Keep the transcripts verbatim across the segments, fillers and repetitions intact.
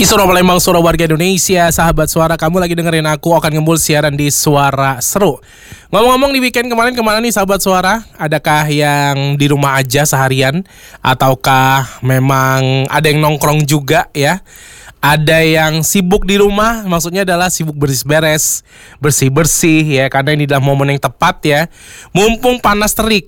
Suara Palembang, suara warga Indonesia, sahabat suara, kamu lagi dengerin aku Akan Ngembul siaran di Suara Seru. Ngomong-ngomong di weekend kemarin kemana nih sahabat suara? Adakah yang di rumah aja seharian? Ataukah memang ada yang nongkrong juga ya? Ada yang sibuk di rumah, maksudnya adalah sibuk beres-beres, bersih-bersih ya, karena ini adalah momen yang tepat ya. Mumpung panas terik.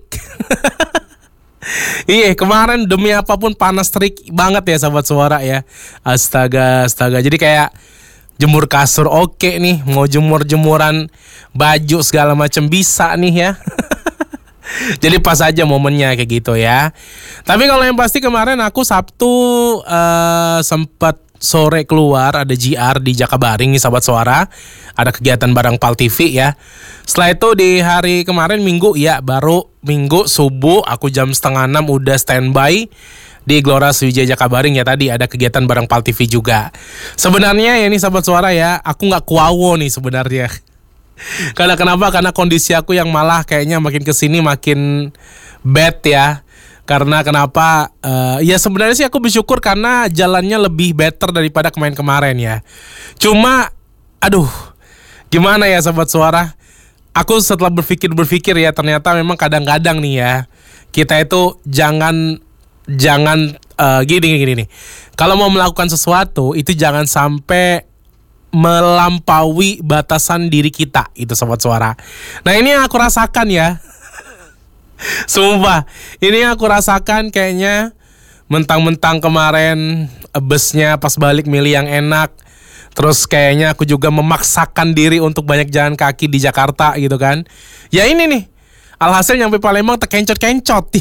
Iya, kemarin demi apapun panas terik banget ya sahabat suara ya. Astaga, astaga. Jadi kayak jemur kasur oke nih, mau jemur-jemuran baju segala macam bisa nih ya. Jadi pas aja momennya kayak gitu ya. Tapi kalau yang pasti kemarin aku Sabtu uh, sempat sore keluar, ada G R di Jakabaring nih sahabat suara. Ada kegiatan bareng Pal T V ya. Setelah itu di hari kemarin Minggu ya, baru Minggu subuh aku jam setengah enam udah standby di Gelora Sriwijaya Jakabaring ya, tadi ada kegiatan bareng Pal T V juga. Sebenarnya ya nih sahabat suara ya, aku nggak kuawo nih sebenarnya. Karena kenapa? Karena kondisi aku yang malah kayaknya makin kesini makin bad ya. Karena kenapa? Uh, ya sebenarnya sih aku bersyukur karena jalannya lebih better daripada kemarin-kemarin ya. Cuma, aduh, gimana ya sahabat suara? Aku setelah berpikir-berpikir ya, ternyata memang kadang-kadang nih ya, kita itu jangan jangan uh, gini gini nih. Kalau mau melakukan sesuatu itu jangan sampai melampaui batasan diri kita, itu sobat suara. Nah ini yang aku rasakan ya. Sumpah, ini yang aku rasakan kayaknya mentang-mentang kemarin busnya pas balik milih yang enak. Terus kayaknya aku juga memaksakan diri untuk banyak jalan kaki di Jakarta gitu kan. Ya ini nih, alhasil nyampe Palembang terkencot-kencot.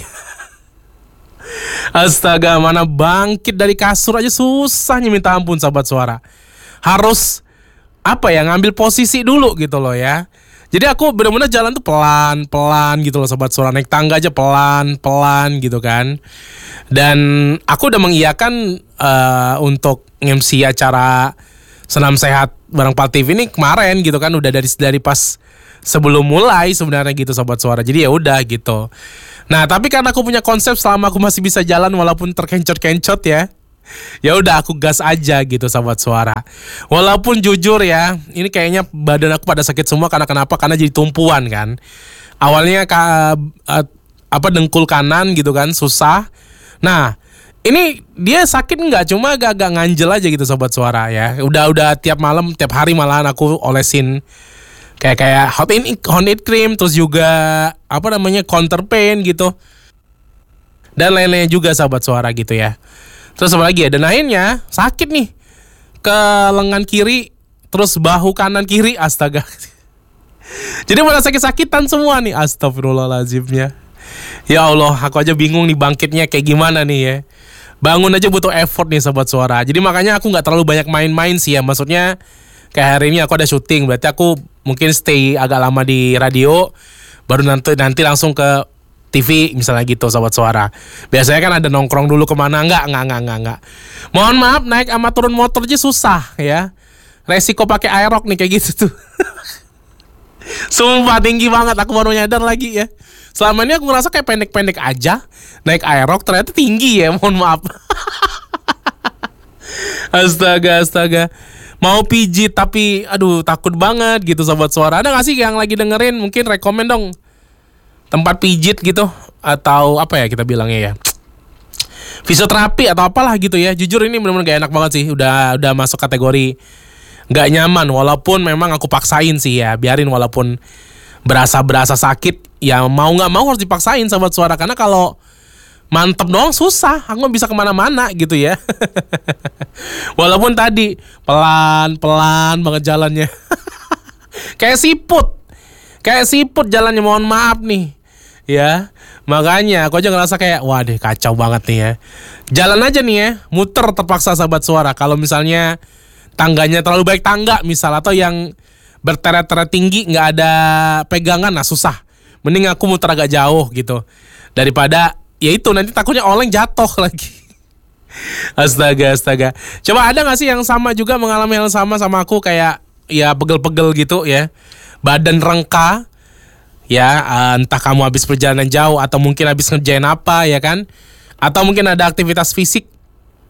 Astaga, mana bangkit dari kasur aja susahnya minta ampun sahabat suara. Harus apa ya, ngambil posisi dulu gitu loh ya. Jadi aku benar-benar jalan tuh pelan-pelan gitu loh sobat suara. Naik tangga aja pelan-pelan gitu kan. Dan aku udah mengiyakan uh, untuk M C acara Senam Sehat bareng Pal T V ini kemarin gitu kan, udah dari dari pas sebelum mulai sebenarnya gitu sobat suara. Jadi ya udah gitu. Nah, tapi karena aku punya konsep selama aku masih bisa jalan walaupun terkencot-kencot ya. Ya udah aku gas aja gitu sobat suara. Walaupun jujur ya, ini kayaknya badan aku pada sakit semua karena kenapa? Karena jadi tumpuan kan. Awalnya ka, uh, apa dengkul kanan gitu kan susah. Nah, ini dia sakit nggak, cuma agak-agak nganjel aja gitu sobat suara ya. Udah udah tiap malam, tiap hari malahan aku olesin kayak kayak hot in hot in cream, terus juga apa namanya counter pain gitu. Dan lain-lainnya juga sobat suara gitu ya. Terus apa lagi ya? Dan akhirnya sakit nih ke lengan kiri, terus bahu kanan kiri, astaga. Jadi pada sakit-sakitan semua nih, astagfirullahaladzimnya. Ya Allah, aku aja bingung nih bangkitnya kayak gimana nih ya. Bangun aja butuh effort nih sobat suara. Jadi makanya aku gak terlalu banyak main-main sih ya. Maksudnya kayak hari ini aku ada syuting, berarti aku mungkin stay agak lama di radio, baru nanti nanti langsung ke T V misalnya gitu sobat suara. Biasanya kan ada nongkrong dulu kemana. Enggak, enggak, enggak, enggak, enggak. Mohon maaf, naik sama turun motor aja susah ya. Resiko pakai aerok nih kayak gitu tuh. Sumpah tinggi banget, aku baru nyadar lagi ya. Selama ini aku ngerasa kayak pendek-pendek aja. Naik aerok ternyata tinggi ya, mohon maaf. Astaga, astaga. Mau pijit tapi aduh takut banget gitu sobat suara. Ada gak sih yang lagi dengerin, mungkin rekomen dong tempat pijit gitu, atau apa ya kita bilangnya ya, fisioterapi atau apalah gitu ya. Jujur ini benar-benar gak enak banget sih. Udah udah masuk kategori gak nyaman. Walaupun memang aku paksain sih ya, biarin walaupun berasa-berasa sakit. Ya mau gak mau harus dipaksain sahabat suara. Karena kalau mantep doang susah, aku gak bisa kemana-mana gitu ya. Walaupun tadi pelan-pelan banget jalannya. Kayak siput Kayak siput jalannya, mohon maaf nih ya. Makanya aku aja ngerasa kayak wah deh kacau banget nih ya. Jalan aja nih ya, muter terpaksa sahabat suara. Kalau misalnya tangganya terlalu baik tangga misal, atau yang berteret-teret tinggi nggak ada pegangan, nah susah. Mending aku muter agak jauh gitu, daripada ya itu nanti takutnya oleng jatuh lagi. Astaga, astaga. Coba ada gak sih yang sama juga, mengalami hal sama sama aku, kayak ya pegel-pegel gitu ya, badan rengka ya, entah kamu habis perjalanan jauh atau mungkin habis ngerjain apa ya kan, atau mungkin ada aktivitas fisik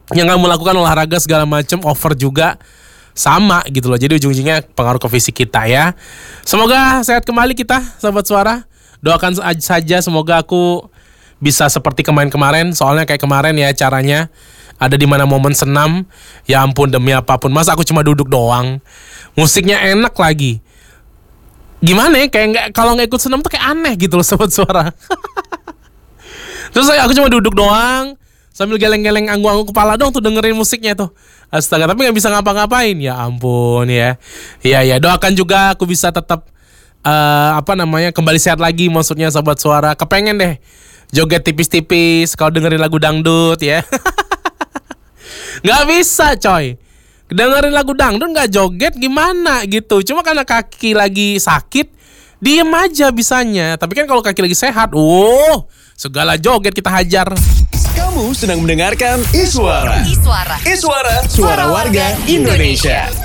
yang kamu lakukan olahraga segala macam over juga sama gitu loh. Jadi ujung-ujungnya pengaruh ke fisik kita ya. Semoga sehat kembali kita Sobat Suara. Doakan saja semoga aku bisa seperti kemarin-kemarin. Soalnya kayak kemarin ya caranya ada di mana momen senam. Ya ampun demi apapun. Masa aku cuma duduk doang. Musiknya enak lagi. Gimana ya kayak nggak, kalau nggak ikut senam tuh kayak aneh gitu loh Sobat Suara. Terus aku cuma duduk doang sambil geleng-geleng anggu-anggu kepala dong tuh dengerin musiknya tuh. Astaga, tapi gak bisa ngapa-ngapain. Ya ampun ya. Iya ya, doakan juga aku bisa tetap uh, apa namanya kembali sehat lagi maksudnya Sobat Suara. Kepengen deh joget tipis-tipis kalau dengerin lagu dangdut ya. Gak bisa coy. Dengerin lagu dangdut gak joget gimana gitu. Cuma karena kaki lagi sakit, diem aja bisanya. Tapi kan kalau kaki lagi sehat, oh segala joget kita hajar. Kamu sedang mendengarkan Iswara. Iswara. Iswara, suara warga Indonesia.